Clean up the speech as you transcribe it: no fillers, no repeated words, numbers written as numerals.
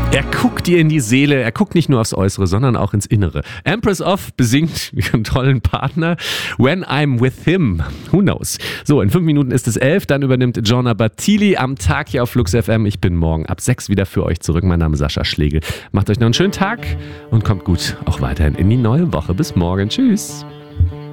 Er guckt dir in die Seele, er guckt nicht nur aufs Äußere, sondern auch ins Innere. Empress of besingt ihren tollen Partner When I'm With Him. Who knows? So, in 5 Minuten ist es 11, dann übernimmt Giorna Battili am Tag hier auf Flux FM. Ich bin morgen ab 6 wieder für euch zurück. Mein Name ist Sascha Schlegel. Macht euch noch einen schönen Tag und kommt gut auch weiterhin in die neue Woche. Bis morgen. Tschüss.